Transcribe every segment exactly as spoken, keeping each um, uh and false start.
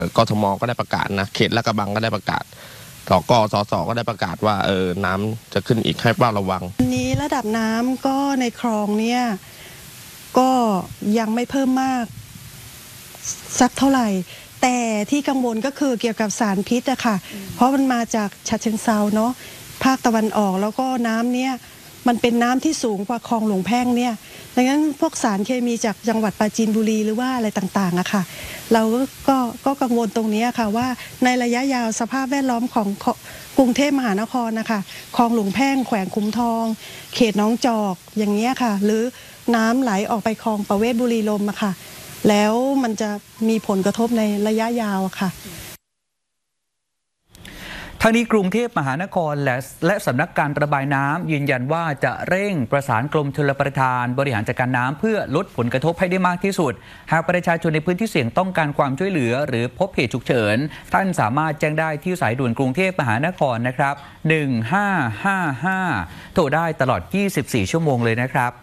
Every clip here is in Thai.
กทมก็ได้ประกาศนะเขตลาดกระบังก็ได้ประกาศสกสสก็ได้ประกาศว่าเออน้ำจะขึ้นอีกให้เฝ้าระวังวันนี้ระดับน้ำก็ในคลองเนี่ยก็ยังไม่เพิ่มมากสักเท่าไหร่แต่ที่กังวลก็คือเกี่ยวกับสารพิษอะค่ะเพราะมันมาจากฉะเชิงเทราเนาะภาคตะวันออกแล้วก็น้ำเนี่ยมันเป็นน้ำที่สูงกว่าคลองหลวงแพ่งเนี่ยดังนั้นพวกสารเคมีจากจังหวัดปราจีนบุรีหรือว่าอะไรต่างๆอะค่ะเราก็ก็กังวลตรงนี้ค่ะว่าในระยะยาวสภาพแวดล้อมของกรุงเทพมหานครนะคะคลองหลวงแพ่งแขวงคุ้มทองเขตหนองจอกอย่างเงี้ยค่ะหรือน้ำไหลออกไปคลองประเวศบุรีลมอะค่ะแล้วมันจะมีผลกระทบในระยะยาวอะค่ะทางนี้กรุงเทพมหานครและและสำนักการระบายน้ำยืนยันว่าจะเร่งประสานกรมชลประทานบริหารจัดการน้ำเพื่อลดผลกระทบให้ได้มากที่สุดหากประชาชนในพื้นที่เสี่ยงต้องการความช่วยเหลือหรือพบเหตุฉุกเฉินท่านสามารถแจ้งได้ที่สายด่วนกรุงเทพมหานครนะครับหนึ่งห้าห้าห้าโทรได้ตลอดยี่สิบสี่ชั่วโมงเลยนะครับ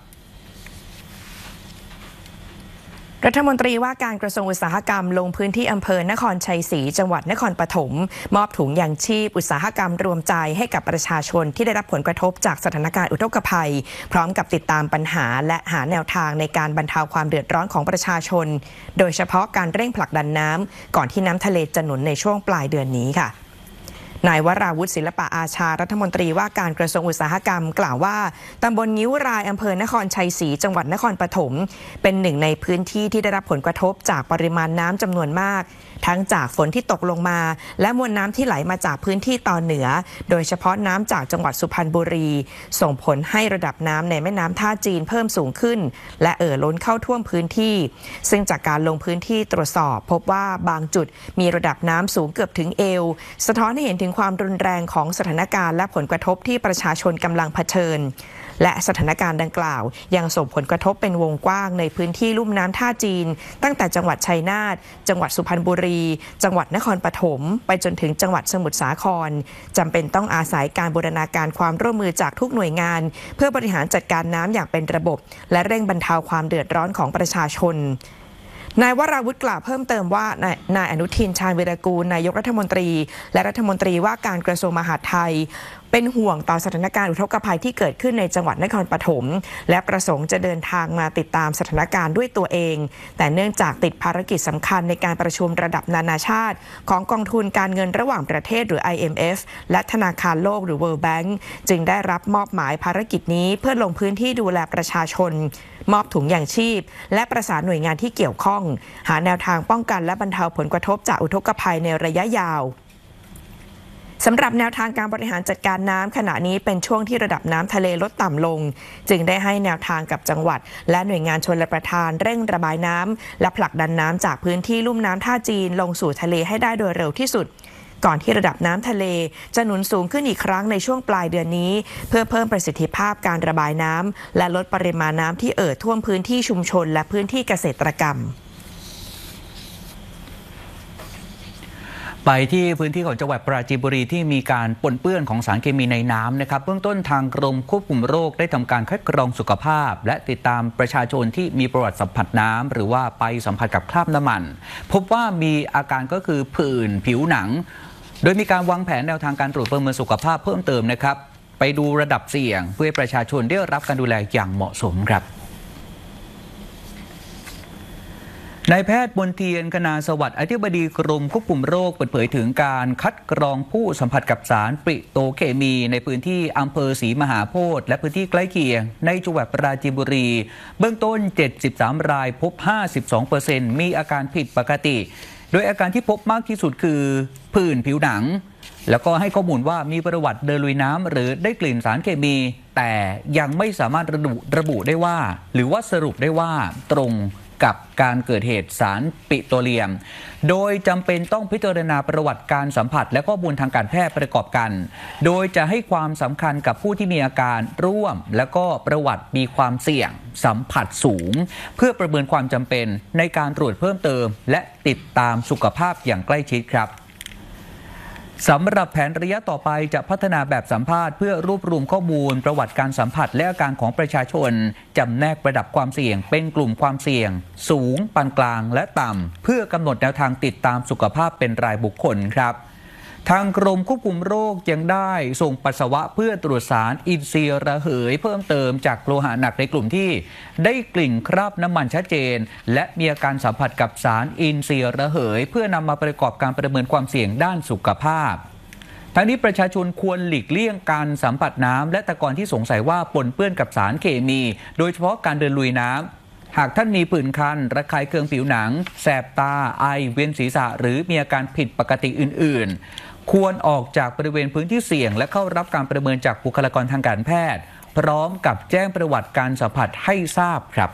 รัฐมนตรีว่าการกระทรวงอุตสาหกรรมลงพื้นที่อำเภอนครชัยศรีจังหวัดนครปฐมมอบถุงยางชีพอุตสาหกรรมรวมใจให้กับประชาชนที่ได้รับผลกระทบจากสถานการณ์อุทกภัยพร้อมกับติดตามปัญหาและหาแนวทางในการบรรเทาความเดือดร้อนของประชาชนโดยเฉพาะการเร่งผลักดันน้ำก่อนที่น้ำทะเลจะหนุนในช่วงปลายเดือนนี้ค่ะนายวราวุฒิศิลปะอาชารัฐมนตรีว่าการกระทรวงอุตสาหกรรมกล่าวว่าตำบลงิ้วรายอำเภอนครชัยศรีจังหวัดนครปฐมเป็นหนึ่งในพื้นที่ที่ได้รับผลกระทบจากปริมาณน้ำจำนวนมากทั้งจากฝนที่ตกลงมาและมวลน้ำที่ไหลมาจากพื้นที่ตอนเหนือโดยเฉพาะน้ำจากจังหวัดสุพรรณบุรีส่งผลให้ระดับน้ำในแม่น้ำท่าจีนเพิ่มสูงขึ้นและเอ่อล้นเข้าท่วมพื้นที่ซึ่งจากการลงพื้นที่ตรวจสอบพบว่าบางจุดมีระดับน้ำสูงเกือบถึงเอวสะท้อนให้เห็นถึงความรุนแรงของสถานการณ์และผลกระทบที่ประชาชนกำลังเผชิญและสถานการณ์ดังกล่าวยังส่งผลกระทบเป็นวงกว้างในพื้นที่ลุ่มน้ำท่าจีนตั้งแต่จังหวัดชัยนาทจังหวัดสุพรรณบุรีจังหวัดนครปฐมไปจนถึงจังหวัดสมุทรสาครจำเป็นต้องอาศัยการบูรณาการความร่วมมือจากทุกหน่วยงานเพื่อบริหารจัดการน้ำอย่างเป็นระบบและเร่งบรรเทาความเดือดร้อนของประชาชนนายวราวุฒิกล่าวเพิ่มเติมว่านายนายอนุทินชาญวีรกูลนายกรัฐมนตรีและรัฐมนตรีว่าการกระทรวงมหาดไทยเป็นห่วงต่อสถานการณ์อุทกภัยที่เกิดขึ้นในจังหวัดนครปฐมและประสงค์จะเดินทางมาติดตามสถานการณ์ด้วยตัวเองแต่เนื่องจากติดภารกิจสำคัญในการประชุมระดับนานาชาติของกองทุนการเงินระหว่างประเทศหรือ ไอ เอ็ม เอฟ และธนาคารโลกหรือ World Bank จึงได้รับมอบหมายภารกิจนี้เพื่อลงพื้นที่ดูแลประชาชนมอบถุงยางชีพและประสานหน่วยงานที่เกี่ยวข้องหาแนวทางป้องกันและบรรเทาผลกระทบจากอุทกภัยในระยะยาวสำหรับแนวทางการบริหารจัดการน้ำขณะนี้เป็นช่วงที่ระดับน้ำทะเลลดต่ำลงจึงได้ให้แนวทางกับจังหวัดและหน่วยงานชลประทานเร่งระบายน้ำและผลักดันน้ำจากพื้นที่ลุ่มน้ำท่าจีนลงสู่ทะเลให้ได้โดยเร็วที่สุดก่อนที่ระดับน้ำทะเลจะหนุนสูงขึ้นอีกครั้งในช่วงปลายเดือนนี้เพื่อเพิ่มประสิทธิภาพการระบายน้ำและลดปริมาณน้ำที่เอ่อท่วมพื้นที่ชุมชนและพื้นที่เกษตรกรรมไปที่พื้นที่ของจังหวัดปราจีนบุรีที่มีการปนเปื้อนของสารเคมีในน้ำนะครับเบื้องต้นทางกรมควบคุมโรคได้ทำการคัดกรองสุขภาพและติดตามประชาชนที่มีประวัติสัมผัสน้ำหรือว่าไปสัมผัสกับคราบน้ำมันพบว่ามีอาการก็คือผื่นผิวหนังโดยมีการวางแผนแนวทางการตรวจประเมินสุขภาพเพิ่มเติมนะครับไปดูระดับเสี่ยงเพื่อให้ประชาชนได้รับการดูแลอย่างเหมาะสมครับนายแพทย์มนเทียนคณาสวัสดิ์อธิบดีกรมควบคุมโรคเปิดเผยถึงการคัดกรองผู้สัมผัสกับสารปิโตรเคมีในพื้นที่อำเภอศรีมหาโพธิ์และพื้นที่ใกล้เคียงในจังหวัดปราจีนบุรีเบื้องต้นเจ็ดสิบสามรายพบ ห้าสิบสองเปอร์เซ็นต์ มีอาการผิดปกติโดยอาการที่พบมากที่สุดคือผื่นผิวหนังแล้วก็ให้ข้อมูลว่ามีประวัติเดินลุยน้ำหรือได้กลิ่นสารเคมีแต่ยังไม่สามารถระบุระบุได้ว่าหรือว่าสรุปได้ว่าตรงกับการเกิดเหตุสารปิโตรเลียมโดยจำเป็นต้องพิจารณาประวัติการสัมผัสและข้อมูลทางการแพทย์ประกอบกันโดยจะให้ความสำคัญกับผู้ที่มีอาการร่วมและก็ประวัติมีความเสี่ยงสัมผัสสูงเพื่อประเมินความจำเป็นในการตรวจเพิ่มเติมและติดตามสุขภาพอย่างใกล้ชิดครับสำหรับแผนระยะต่อไปจะพัฒนาแบบสัมภาษณ์เพื่อรวบรวมข้อมูลประวัติการสัมผัสและอาการของประชาชนจำแนกระดับความเสี่ยงเป็นกลุ่มความเสี่ยงสูงปานกลางและต่ำเพื่อกำหนดแนวทางติดตามสุขภาพเป็นรายบุคคลครับทางกรมควบคุมโรคยังได้ส่งปัสสาวะเพื่อตรวจสารอินทรีย์ระเหยเพิ่มเติมจากโลหะหนักในกลุ่มที่ได้กลิ่นคราบน้ำมันชัดเจนและมีอาการสัมผัสกับสารอินทรีย์ระเหยเพื่อนำมาประกอบการประเมินความเสี่ยงด้านสุขภาพทั้งนี้ประชาชนควรหลีกเลี่ยงการสัมผัสน้ำและตะกอนที่สงสัยว่าปนเปื้อนกับสารเคมีโดยเฉพาะการเดินลุยน้ำหากท่านมีผื่นคันระคายเคืองผิวหนังแสบตาไอเวียนศีรษะหรือมีอาการผิดปกติอื่นๆควรออกจากบริเวณพื้นที่เสี่ยงและเข้ารับการประเมินจากบุคลากรทางการแพทย์พร้อมกับแจ้งประวัติการสัมผัสให้ทราบครับ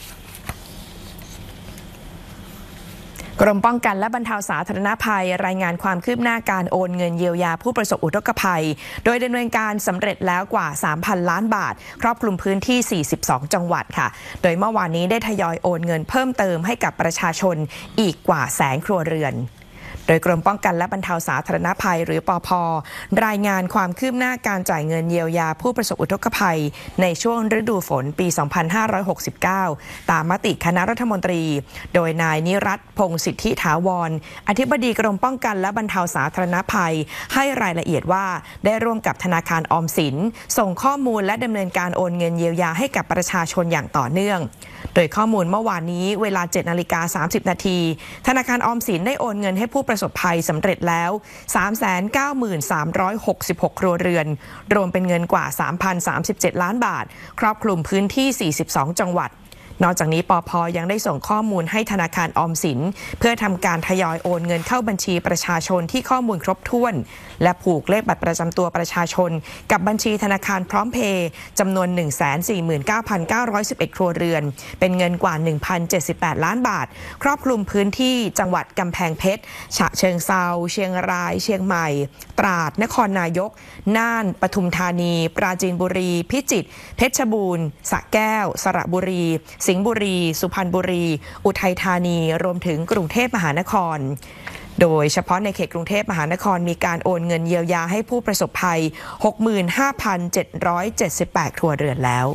กรมป้องกันและบรรเทาสาธารณภัยรายงานความคืบหน้าการโอนเงินเยียวยาผู้ประสบอุทกภัยโดยดำเนินการสำเร็จแล้วกว่า สามพัน ล้านบาทครอบคลุมพื้นที่ สี่สิบสอง จังหวัดค่ะโดยเมื่อวานนี้ได้ทยอยโอนเงินเพิ่มเติมให้กับประชาชนอีกกว่าแสนครัวเรือนโดยกรมป้องกันและบรรเทาสาธารณภัยหรือปภ.รายงานความคืบหน้าการจ่ายเงินเยียวยาผู้ประสบอุทกภัยในช่วงฤดูฝนปี สองพันห้าร้อยหกสิบเก้า ตามมติคณะรัฐมนตรีโดยนายนิรัตน์พงษ์สิทธิถาวรอธิบดีกรมป้องกันและบรรเทาสาธารณภัยให้รายละเอียดว่าได้ร่วมกับธนาคารออมสินส่งข้อมูลและดำเนินการโอนเงินเยียวยาให้กับประชาชนอย่างต่อเนื่องโดยข้อมูลเมื่อวานนี้เวลา เจ็ดนาฬิกาสามสิบ นาทีธนาคารออมสินได้โอนเงินให้ผู้ประสบภัยสำเร็จแล้ว สามแสนเก้าหมื่นสามร้อยหกสิบหก ครัวเรือนรวมเป็นเงินกว่า สามพันสามสิบเจ็ด ล้านบาทครอบคลุมพื้นที่ สี่สิบสอง จังหวัดนอกจากนี้ปภ.ยังได้ส่งข้อมูลให้ธนาคารออมสินเพื่อทำการทยอยโอนเงินเข้าบัญชีประชาชนที่ข้อมูลครบถ้วนและผูกเลขบัตรประจำตัวประชาชนกับบัญชีธนาคารพร้อมเพย์จำนวน หนึ่งแสนสี่หมื่นเก้าพันเก้าร้อยสิบเอ็ด ครัวเรือนเป็นเงินกว่า หนึ่งพันเจ็ดสิบแปด ล้านบาทครอบคลุมพื้นที่จังหวัดกำแพงเพชรฉะเชิงเทราเชียงรายเชียงใหม่ตราดนครนายกน่านปทุมธานีปราจีนบุรีพิจิตรเพชรบูรณ์สระแก้วสระบุรีสิงห์บุรีสุพรรณบุรีอุทัยธานีรวมถึงกรุงเทพมหานครโดยเฉพาะในเขตกรุงเทพมหานครมีการโอนเงินเยียวยาให้ผู้ประสบภัย หกหมื่นห้าพันเจ็ดร้อยเจ็ดสิบแปด ครัวเรือนแล้ว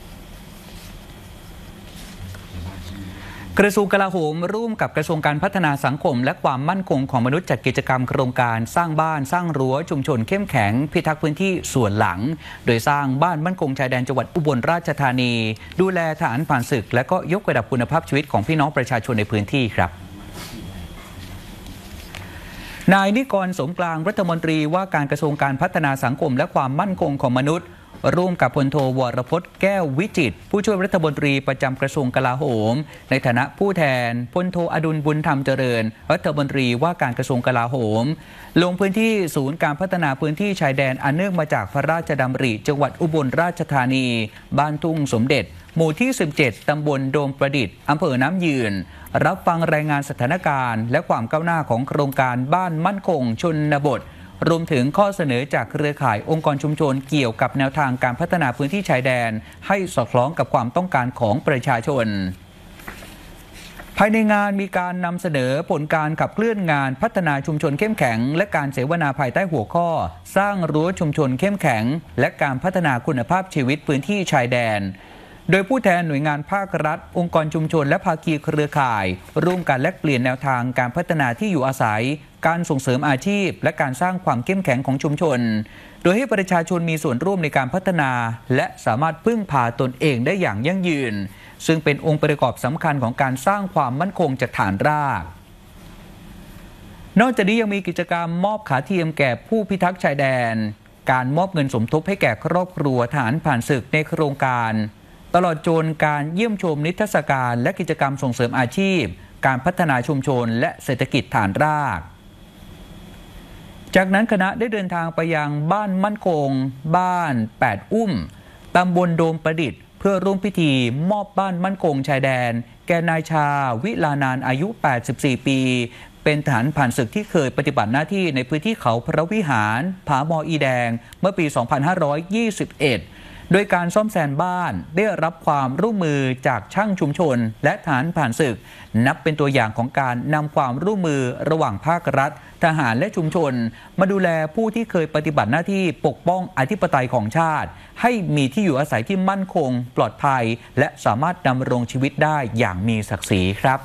กระทรวงกลาโหมร่วมกับกระทรวงการพัฒนาสังคมและความมั่นคงของมนุษย์จัดกิจกรรมโครงการสร้างบ้านสร้างรั้วชุมชนเข้มแข็งพิทักษ์พื้นที่ส่วนหลังโดยสร้างบ้านมั่นคงชายแดนจังหวัดอุบลราชธานีดูแลทหารผ่านศึกและก็ยกระดับคุณภาพชีวิตของพี่น้องประชาชนในพื้นที่ครับนายนิกรสมกลางรัฐมนตรีว่าการกระทรวงการพัฒนาสังคมและความมั่นคงของมนุษย์ร่วมกับพลโทวรพจน์แก้ววิจิตรผู้ช่วยรัฐมนตรีประจำกระทรวงกลาโหมในฐานะผู้แทนพลโทอดุลบุญธรรมเจริญรัฐมนตรีว่าการกระทรวงกลาโหมลงพื้นที่ศูนย์การพัฒนาพื้นที่ชายแดนอันเนื่องมาจากพระราชดำริจังหวัดอุบลราชธานีบ้านทุ่งสมเด็จหมู่ที่สิบเจ็ดตำบลโดมประดิษฐ์อำเภอน้ำยืนรับฟังรายงานสถานการณ์และความก้าวหน้าของโครงการบ้านมั่นคงชนบทรวมถึงข้อเสนอจากเครือข่ายองค์กรชุมชนเกี่ยวกับแนวทางการพัฒนาพื้นที่ชายแดนให้สอดคล้องกับความต้องการของประชาชนภายในงานมีการนำเสนอผลการขับเคลื่อนงานพัฒนาชุมชนเข้มแข็งและการเสวนาภายใต้หัวข้อสร้างรั้วชุมชนเข้มแข็งและการพัฒนาคุณภาพชีวิตพื้นที่ชายแดนโดยผู้แทนหน่วยงานภาครัฐองค์กรชุมชนและภาคีเครือข่ายร่วมกันแลกเปลี่ยนแนวทางการพัฒนาที่อยู่อาศัยการส่งเสริมอาชีพและการสร้างความเข้มแข็งของชุมชนโดยให้ประชาชนมีส่วนร่วมในการพัฒนาและสามารถพึ่งพาตนเองได้อย่างยั่งยืนซึ่งเป็นองค์ประกอบสำคัญของการสร้างความมั่นคงจากฐานรากนอกจากนี้ยังมีกิจกรรมมอบขาเทียมแก่ผู้พิทักษ์ชายแดนการมอบเงินสมทบให้แก่ครอบครัวทหารผ่านศึกในโครงการตลอดจนการเยี่ยมชมนิทรรศการและกิจกรรมส่งเสริมอาชีพการพัฒนาชุมชนและเศรษฐกิจฐานรากจากนั้นคณะได้เดินทางไปยังบ้านมั่นคงบ้านแปดอุ้มตำบลโดมประดิษฐ์เพื่อร่วมพิธีมอบบ้านมั่นคงชายแดนแก่นายชาวิลานานอายุแปดสิบสี่ปีเป็นทหารผ่านศึกที่เคยปฏิบัติหน้าที่ในพื้นที่เขาพระวิหารผาหมออีแดงเมื่อปี สองพันห้าร้อยยี่สิบเอ็ดโดยการซ่อมแซมบ้านได้รับความร่วมมือจากช่างชุมชนและทหารผ่านศึกนับเป็นตัวอย่างของการนำความร่วมมือระหว่างภาครัฐทหารและชุมชนมาดูแลผู้ที่เคยปฏิบัติหน้าที่ปกป้องอธิปไตยของชาติให้มีที่อยู่อาศัยที่มั่นคงปลอดภัยและสามารถดำรงชีวิตได้อย่างมีศักดิ์ศรีครับ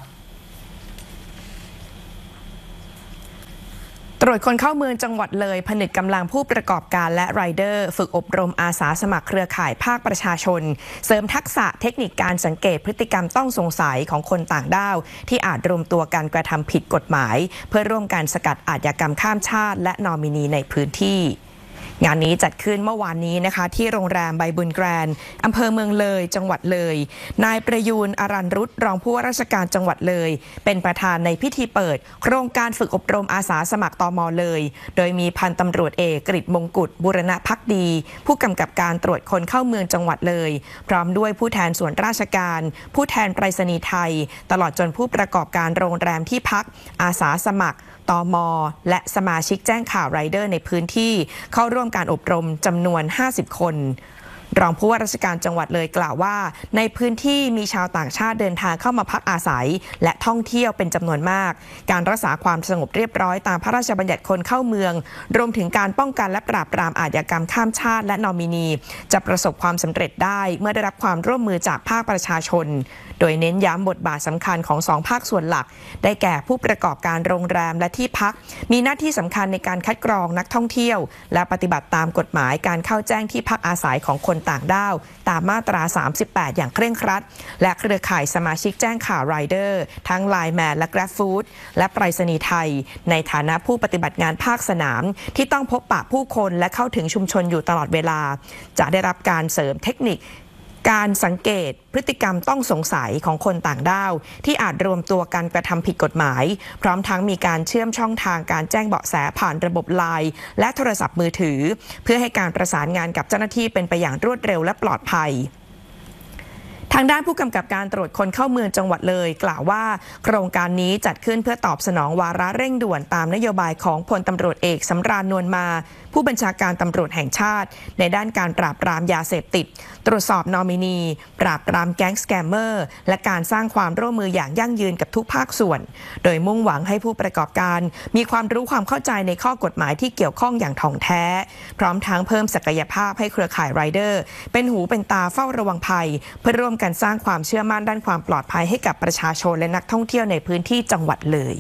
ตรวจคนเข้าเมืองจังหวัดเลยผนึกกำลังผู้ประกอบการและไรเดอร์ฝึกอบรมอาสาสมัครเครือข่ายภาคประชาชนเสริมทักษะเทคนิคการสังเกตพฤติกรรมต้องสงสัยของคนต่างด้าวที่อาจรวมตัวกันกระทำผิดกฎหมายเพื่อร่วมกันสกัดอาชญากรรมข้ามชาติและนอมินีในพื้นที่งานนี้จัดขึ้นเมื่อวานนี้นะคะที่โรงแรมใบบุญแกรนด์อำเภอเมืองเลยจังหวัดเลยนายประยูนอรัญรุตรองผู้ว่าราชการจังหวัดเลยเป็นประธานในพิธีเปิดโครงการฝึกอบรมอาสาสมัครตม.เลยโดยมีพันตำรวจเอกกฤษมงกุฎบุรณภักดี ผู้กำกับการตรวจคนเข้าเมืองจังหวัดเลยพร้อมด้วยผู้แทนส่วนราชการผู้แทนไปรษณีย์ไทยตลอดจนผู้ประกอบการโรงแรมที่พักอาสาสมัครตม.และสมาชิกแจ้งข่าวไรเดอร์ในพื้นที่เข้าร่วมการอบรมจำนวนห้าสิบคนรองผู้ว่าราชการจังหวัดเลยกล่าวว่าในพื้นที่มีชาวต่างชาติเดินทางเข้ามาพักอาศัยและท่องเที่ยวเป็นจำนวนมากการรักษาความสงบเรียบร้อยตามพระราชบัญญัติคนเข้าเมืองรวมถึงการป้องกันและปราบปรามอาชญากรรมข้ามชาติและนอมินีจะประสบความสำเร็จได้เมื่อได้รับความร่วมมือจากภาคประชาชนโดยเน้นย้ำบทบาทสำคัญของสองภาคส่วนหลักได้แก่ผู้ประกอบการโรงแรมและที่พักมีหน้าที่สำคัญในการคัดกรองนักท่องเที่ยวและปฏิบัติตามกฎหมายการเข้าแจ้งที่พักอาศัยของคนต่างด้าวตามมาตราสามสิบแปดอย่างเคร่งครัดและเครือข่ายสมาชิกแจ้งข่าวไรเดอร์ทั้ง ไลน์ แมน และ Grab Food และไปรษณีย์ไทยในฐานะผู้ปฏิบัติงานภาคสนามที่ต้องพบปะผู้คนและเข้าถึงชุมชนอยู่ตลอดเวลาจะได้รับการเสริมเทคนิคการสังเกตพฤติกรรมต้องสงสัยของคนต่างด้าวที่อาจรวมตัวกันกระทำผิดกฎหมายพร้อมทั้งมีการเชื่อมช่องทางการแจ้งเบาะแสผ่านระบบ ไลน์ และโทรศัพท์มือถือเพื่อให้การประสานงานกับเจ้าหน้าที่เป็นไปอย่างรวดเร็วและปลอดภัยทางด้านผู้กำกับการตรวจคนเข้าเมืองจังหวัดเลยกล่าวว่าโครงการนี้จัดขึ้นเพื่อตอบสนองวาระเร่งด่วนตามนโยบายของพลตำรวจเอกสำราญนวลมาผู้บัญชาการตำรวจแห่งชาติในด้านการปราบปรามยาเสพติดตรวจสอบนอมินีปราบปรามแก๊งสแกมเมอร์และการสร้างความร่วมมืออย่างยั่งยืนกับทุกภาคส่วนโดยมุ่งหวังให้ผู้ประกอบการมีความรู้ความเข้าใจในข้อกฎหมายที่เกี่ยวข้องอย่างถ่องแท้พร้อมทั้งเพิ่มศักยภาพให้เครือข่ายไรเดอร์เป็นหูเป็นตาเฝ้าระวังภัยเพื่อร่วมกันสร้างความเชื่อมั่นด้านความปลอดภัยให้กับประชาชนและนักท่องเที่ยวในพื้นที่จังหวัดเลย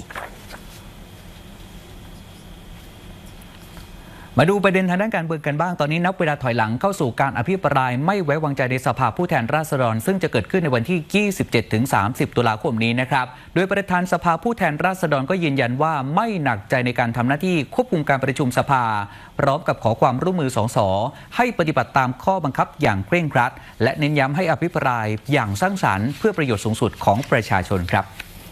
มาดูประเด็นทางด้านการเมืองกันบ้างตอนนี้นับเวลาถอยหลังเข้าสู่การอภิปรายไม่ไว้วางใจในสภาผู้แทนราษฎรซึ่งจะเกิดขึ้นในวันที่ ยี่สิบเจ็ดถึงสามสิบ ตุลาคมนี้นะครับโดยประธานสภาผู้แทนราษฎรก็ยืนยันว่าไม่หนักใจในการทำหน้าที่ควบคุมการประชุมสภาพร้อมกับขอความร่วมมือสสให้ปฏิบัติตามข้อบังคับอย่างเคร่งครัดและเน้นย้ำให้อภิปรายอย่างสร้างสรรค์เพื่อประโยชน์สูงสุดของประชาชนครับ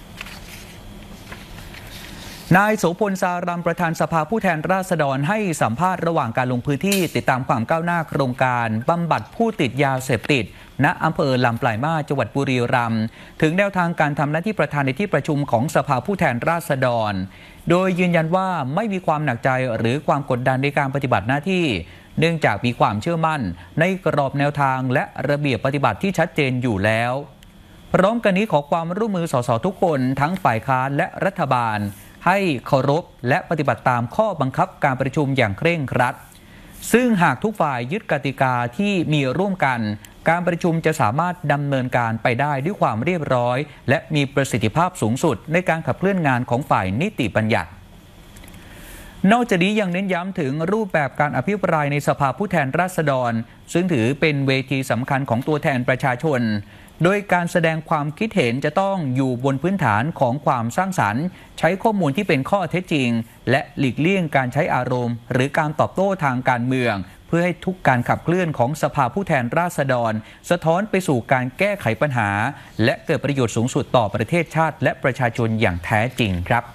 นายโสพล สารัมประธานสภาผู้แทนราษฎรให้สัมภาษณ์ระหว่างการลงพื้นที่ติดตามความก้าวหน้าโครงการบำบัดผู้ติดยาเสพติดณอำเภอลำปลายมาสจังหวัดบุรีรัมย์ถึงแนวทางการทำหน้าที่ประธานในที่ประชุมของสภาผู้แทนราษฎรโดยยืนยันว่าไม่มีความหนักใจหรือความกดดันในการปฏิบัติหน้าที่เนื่องจากมีความเชื่อมั่นในกรอบแนวทางและระเบียบปฏิบัติที่ชัดเจนอยู่แล้วพร้อมกันนี้ขอความร่วมมือสสทุกคนทั้งฝ่ายค้านและรัฐบาลให้เคารพและปฏิบัติตามข้อบังคับการประชุมอย่างเคร่งครัดซึ่งหากทุกฝ่ายยึดกติกาที่มีร่วมกันการประชุมจะสามารถดำเนินการไปได้ด้วยความเรียบร้อยและมีประสิทธิภาพสูงสุดในการขับเคลื่อนงานของฝ่ายนิติบัญญัตินอกจากนี้ยังเน้นย้ำถึงรูปแบบการอภิปรายในสภาผู้แทนราษฎรซึ่งถือเป็นเวทีสำคัญของตัวแทนประชาชนโดยการแสดงความคิดเห็นจะต้องอยู่บนพื้นฐานของความสร้างสรรค์ใช้ข้อมูลที่เป็นข้อเท็จจริงและหลีกเลี่ยงการใช้อารมณ์หรือการตอบโต้ทางการเมืองเพื่อให้ทุกการขับเคลื่อนของสภาผู้แทนราษฎรสะท้อนไปสู่การแก้ไขปัญหาและเกิดประโยชน์สูงสุดต่อประเทศชาติและประชาชนอย่างแท้จริงครับ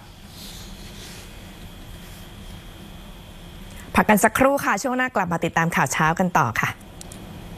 พักกันสักครู่ค่ะช่วงหน้ากลับมาติดตามข่าวเช้ากันต่อค่ะ